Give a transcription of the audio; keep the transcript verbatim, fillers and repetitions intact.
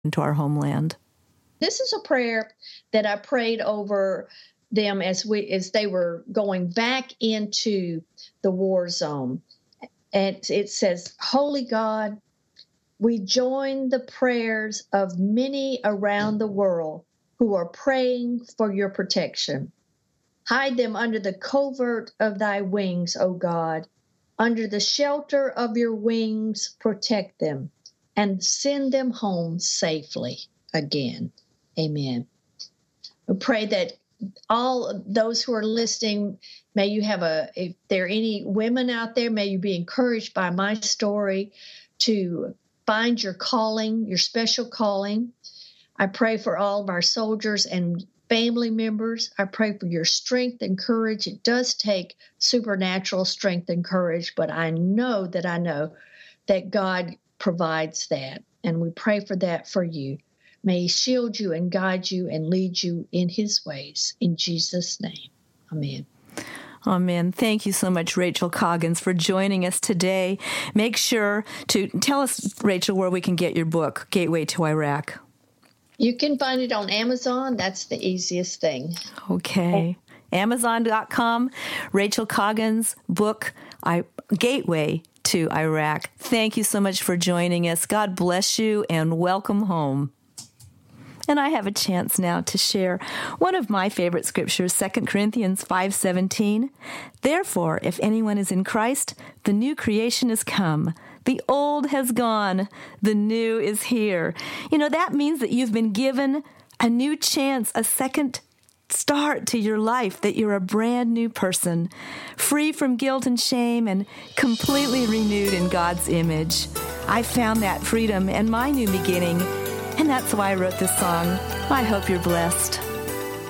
into our homeland. This is a prayer that I prayed over them as we as they were going back into the war zone. And it says, Holy God, we join the prayers of many around the world who are praying for your protection. Hide them under the covert of thy wings, O God. Under the shelter of your wings, protect them and send them home safely again. Amen. We pray that all those who are listening, may you have a, if there are any women out there, may you be encouraged by my story to find your calling, your special calling. I pray for all of our soldiers and family members. I pray for your strength and courage. It does take supernatural strength and courage, but I know that I know that God provides that. And we pray for that for you. May he shield you and guide you and lead you in his ways. In Jesus' name, amen. Amen. Thank you so much, Rachel Coggins, for joining us today. Make sure to tell us, Rachel, where we can get your book, Gateway to Iraq. You can find it on Amazon. That's the easiest thing. Okay. Amazon dot com, Rachel Coggins' book, I, Gateway to Iraq. Thank you so much for joining us. God bless you and welcome home. And I have a chance now to share one of my favorite scriptures, Second Corinthians five seventeen. Therefore, if anyone is in Christ, the new creation has come. The old has gone. The new is here. You know, that means that you've been given a new chance, a second start to your life, that you're a brand new person, free from guilt and shame and completely renewed in God's image. I found that freedom and my new beginning. And that's why I wrote this song. I hope you're blessed.